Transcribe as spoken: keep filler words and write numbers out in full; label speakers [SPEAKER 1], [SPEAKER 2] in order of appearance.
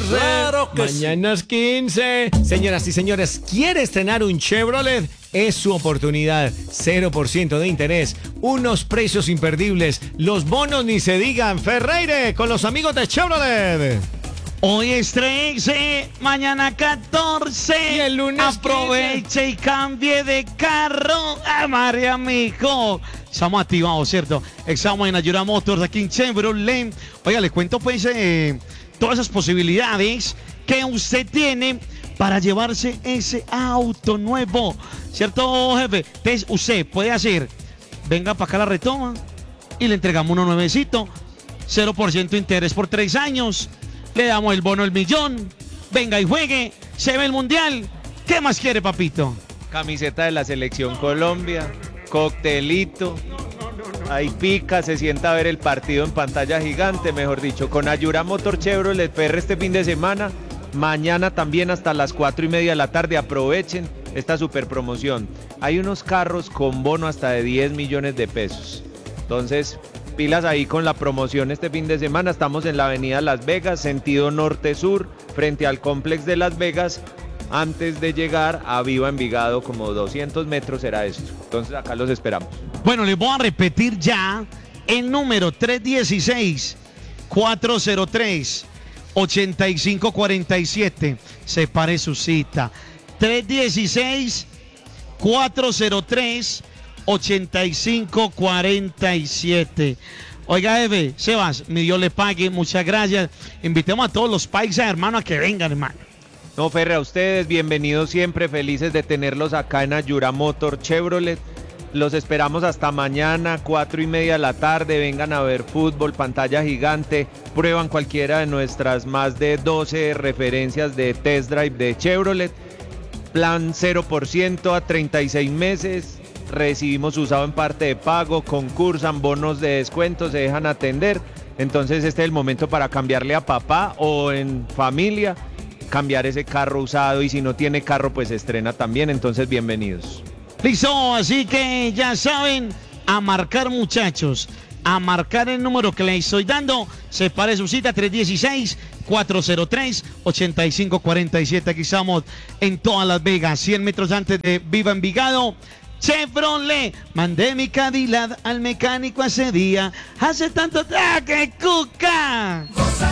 [SPEAKER 1] catorce.
[SPEAKER 2] Claro que
[SPEAKER 1] Mañana es quince. Señoras y señores, ¿quiere estrenar un Chevrolet? Es su oportunidad. cero por ciento de interés. Unos precios imperdibles. Los bonos ni se digan. Ferreire con los amigos de Chevrolet.
[SPEAKER 3] Hoy es trece, mañana catorce.
[SPEAKER 1] Y el lunes
[SPEAKER 3] aproveche
[SPEAKER 1] quince.
[SPEAKER 3] y cambie de carro. ¡Ah, María, mijo! Estamos activados, ¿cierto? Estamos en Ayura Motors, aquí en Chevrolet. Oiga, le cuento pues eh, todas esas posibilidades que usted tiene para llevarse ese auto nuevo, ¿cierto, jefe? Entonces, usted puede hacer, venga para acá la retoma y le entregamos uno nuevecito, cero por ciento interés por tres años. Le damos el bono el millón. Venga y juegue. Se ve el mundial. ¿Qué más quiere, papito?
[SPEAKER 4] Camiseta de la Selección Colombia, coctelito, ahí pica, se sienta a ver el partido en pantalla gigante, mejor dicho, con Ayura Motor Chevrolet P R este fin de semana, mañana también hasta las cuatro y media de la tarde, aprovechen esta super promoción. Hay unos carros con bono hasta de diez millones de pesos, entonces pilas ahí con la promoción este fin de semana. Estamos en la avenida Las Vegas, sentido norte-sur, frente al Complex de Las Vegas, antes de llegar a Viva Envigado, como doscientos metros será esto. Entonces acá los esperamos.
[SPEAKER 3] Bueno, les voy a repetir ya el número tres uno seis, cuatro cero tres, ocho cinco cuatro siete. Separe su cita. tres uno seis, cuatro cero tres, ocho cinco cuatro siete. Oiga, Eve, Sebas, mi Dios le pague, muchas gracias. Invitemos a todos los paisas, hermano, a que vengan, hermano.
[SPEAKER 4] No, Ferre, a ustedes, bienvenidos siempre, felices de tenerlos acá en Ayura Motor Chevrolet. Los esperamos hasta mañana, cuatro y media de la tarde. Vengan a ver fútbol, pantalla gigante. Prueban cualquiera de nuestras más de doce referencias de test drive de Chevrolet. Plan cero por ciento a treinta y seis meses. Recibimos usado en parte de pago, concursan, bonos de descuento, se dejan atender. Entonces este es el momento para cambiarle a papá o en familia, cambiar ese carro usado, y si no tiene carro pues se estrena también. Entonces bienvenidos.
[SPEAKER 3] Listo, así que ya saben, a marcar, muchachos, a marcar el número que les estoy dando. Separe su cita, tres uno seis, cuatro cero tres, ocho cinco cuatro siete. Aquí estamos en todas Las Vegas, cien metros antes de Viva Envigado. Chevrolet, mandé mi Cadillac al mecánico ese día, hace tanto ¡ah, que cuca!